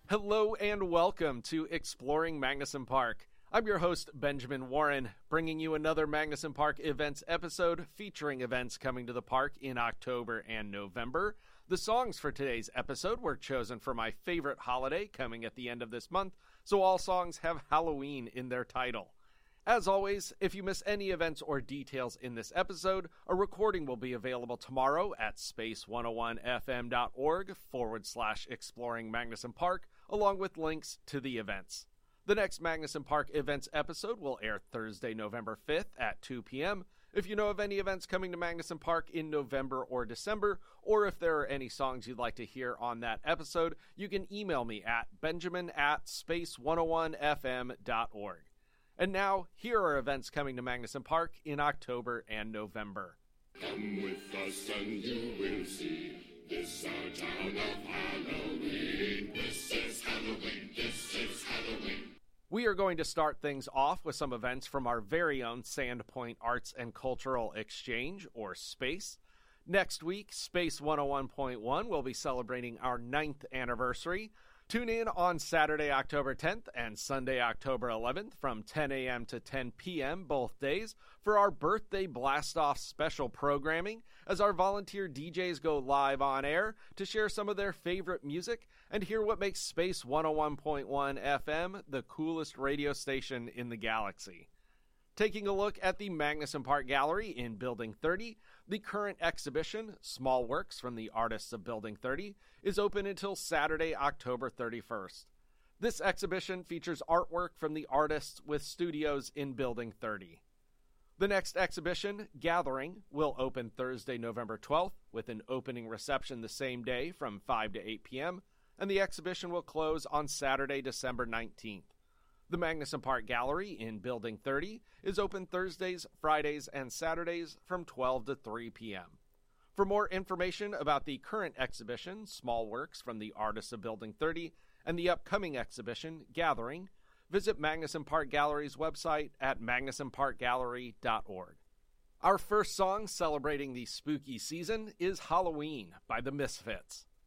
Hello and welcome to Exploring Magnuson Park. I'm your host, Benjamin Warren, bringing you another Magnuson Park Events episode featuring events coming to the park in October and November. The songs for today's episode were chosen for my favorite holiday coming at the end of this month, so all songs have Halloween in their title. As always, if you miss any events or details in this episode, a recording will be available tomorrow at space101fm.org/exploring Magnuson Park, along with links to the events. The next Magnuson Park Events episode will air Thursday, November 5th at 2 p.m. If you know of any events coming to Magnuson Park in November or December, or if there are any songs you'd like to hear on that episode, you can email me at benjamin@space101fm.org. And now, here are events coming to Magnuson Park in October and November. Come with us and you will see, this our town of Halloween. This is Halloween, this is Halloween. We are going to start things off with some events from our very own Sandpoint Arts and Cultural Exchange, or SPACE. Next week, Space 101.1 will be celebrating our 9th anniversary. Tune in on Saturday, October 10th and Sunday, October 11th from 10 a.m. to 10 p.m. both days for our Birthday Blast-Off special programming as our volunteer DJs go live on air to share some of their favorite music and hear what makes Space 101.1 FM the coolest radio station in the galaxy. Taking a look at the Magnuson Park Gallery in Building 30, the current exhibition, Small Works from the Artists of Building 30, is open until Saturday, October 31st. This exhibition features artwork from the artists with studios in Building 30. The next exhibition, Gathering, will open Thursday, November 12th, with an opening reception the same day from 5 to 8 p.m., and the exhibition will close on Saturday, December 19th. The Magnuson Park Gallery in Building 30 is open Thursdays, Fridays, and Saturdays from 12 to 3 p.m. For more information about the current exhibition, Small Works from the Artists of Building 30, and the upcoming exhibition, Gathering, visit Magnuson Park Gallery's website at magnusonparkgallery.org. Our first song celebrating the spooky season is Halloween by the Misfits.